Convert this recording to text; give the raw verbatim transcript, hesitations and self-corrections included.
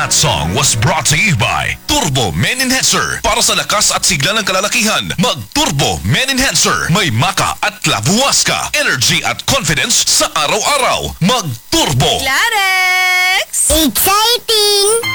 That song was brought to you by Turbo Men Enhancer. Para sa lakas at sigla ng kalalakihan, mag-Turbo Men Enhancer. May maka at labuwas ka. Energy at confidence sa araw-araw. Mag-Turbo. Clarex! Exciting!